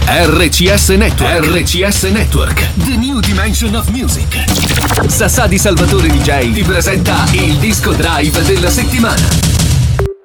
RCS Network. RCS Network. The New Dimension of Music. Sassà di Salvatore DJ ti presenta il disco drive della settimana.